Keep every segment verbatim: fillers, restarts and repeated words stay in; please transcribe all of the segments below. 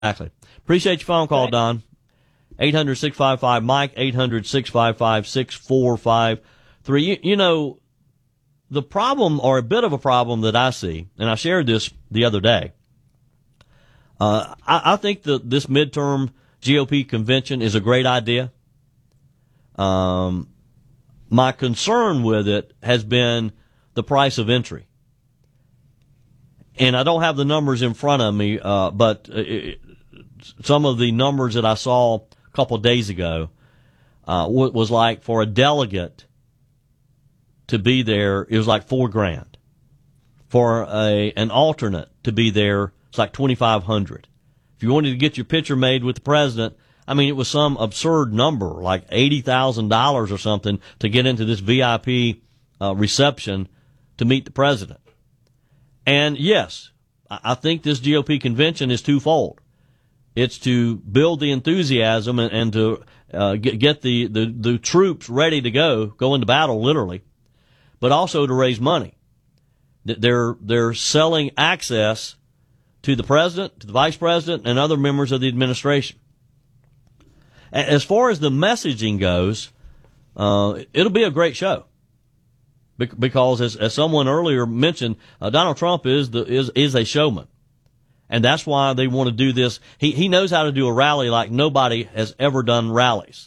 Exactly. Appreciate your phone call, Don. eight hundred, six five five, Mike, eight hundred, six five five, six four five three. You, you know, the problem, or a bit of a problem that I see, and I shared this the other day, uh, I, I think that this midterm G O P convention is a great idea. Um, my concern with it has been the price of entry. And I don't have the numbers in front of me, uh, but it, some of the numbers that I saw a couple of days ago uh, was like for a delegate to be there, it was like four grand. For a an alternate to be there, it's like twenty-five hundred. If you wanted to get your picture made with the president, I mean, it was some absurd number, like eighty thousand dollars or something, to get into this V I P uh, reception to meet the president. And yes, I think this G O P convention is twofold. It's to build the enthusiasm and, and to uh, get, get the, the, the troops ready to go, go into battle literally, but also to raise money. They're, they're selling access to the president, to the vice president, and other members of the administration. As far as the messaging goes, uh, it'll be a great show. Because, as, as someone earlier mentioned, uh, Donald Trump is the is is a showman, and that's why they want to do this. He he knows how to do a rally like nobody has ever done rallies.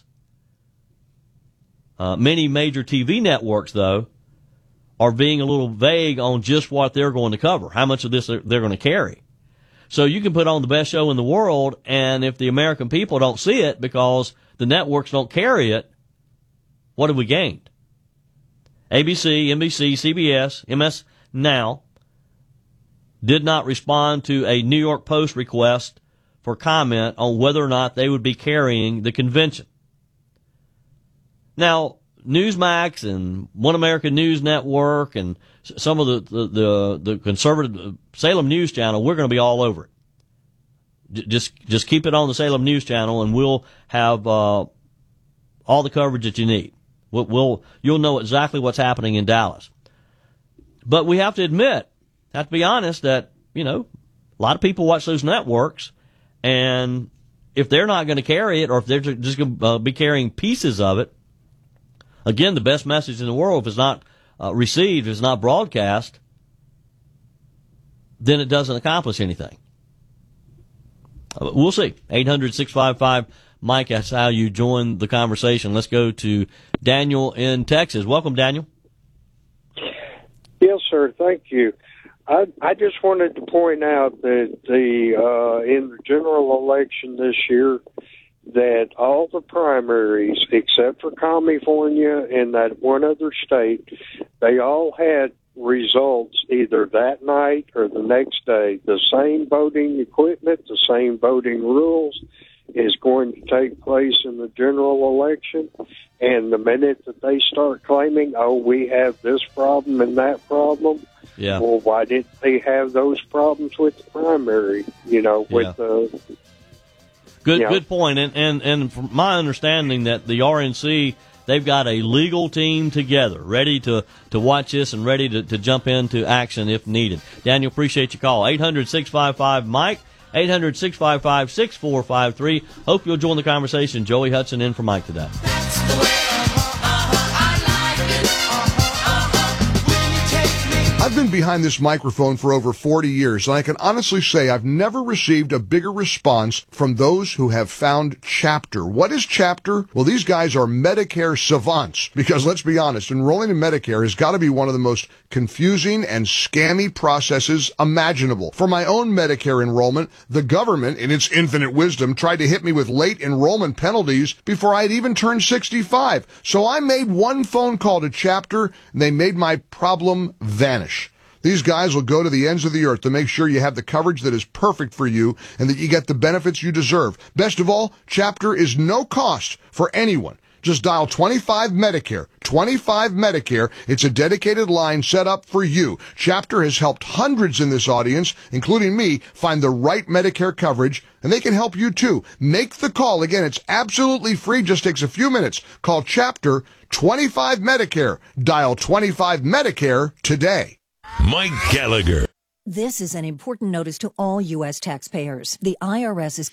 Uh, many major T V networks, though, are being a little vague on just what they're going to cover, how much of this they're, they're going to carry. So you can put on the best show in the world, and if the American people don't see it because the networks don't carry it, what have we gained? A B C, N B C, C B S, M S Now did not respond to a New York Post request for comment on whether or not they would be carrying the convention. Now, Newsmax and One American News Network and some of the, the, the, the conservative Salem News Channel, we're going to be all over it. Just, just keep it on the Salem News Channel and we'll have, uh, all the coverage that you need. We'll, we'll, you'll know exactly what's happening in Dallas. But we have to admit, have to be honest that, you know, a lot of people watch those networks, and if they're not going to carry it, or if they're just going to uh, be carrying pieces of it, again, the best message in the world, if it's not uh, received, if it's not broadcast, then it doesn't accomplish anything. Uh, we'll see. eight hundred, six five five, Mike, that's how you join the conversation. Let's go to Daniel in Texas. Welcome, Daniel. Yes, sir. Thank you. I, I just wanted to point out that the uh, in the general election this year, that all the primaries, except for California and that one other state, they all had results either that night or the next day. The same voting equipment, the same voting rules is going to take place in the general election. And the minute that they start claiming, oh, we have this problem and that problem, yeah. well, why didn't they have those problems with the primary, you know, with yeah. the... Good, you know. good point. And, and, and from my understanding that the R N C, they've got a legal team together, ready to, to watch this and ready to, to jump into action if needed. Daniel, appreciate your call. eight hundred, six five five, Mike, eight hundred, six five five, six four five three. Hope you'll join the conversation. Joey Hudson in for Mike today. That's the way, uh-huh, uh-huh, I like it, uh-huh, uh-huh, when you take me. I've been behind this microphone for over forty years, and I can honestly say I've never received a bigger response from those who have found Chapter. What is Chapter? Well, these guys are Medicare savants, because let's be honest, enrolling in Medicare has got to be one of the most confusing and scammy processes imaginable. For my own Medicare enrollment, the government, in its infinite wisdom, tried to hit me with late enrollment penalties before I'd even turned sixty-five. So I made one phone call to Chapter, and they made my problem vanish. These guys will go to the ends of the earth to make sure you have the coverage that is perfect for you and that you get the benefits you deserve. Best of all, Chapter is no cost for anyone. Just dial twenty-five Medicare. twenty-five Medicare. It's a dedicated line set up for you. Chapter has helped hundreds in this audience, including me, find the right Medicare coverage, and they can help you too. Make the call. Again, it's absolutely free. Just takes a few minutes. Call Chapter twenty-five Medicare. Dial twenty-five Medicare today. Mike Gallagher. This is an important notice to all U S taxpayers. The I R S is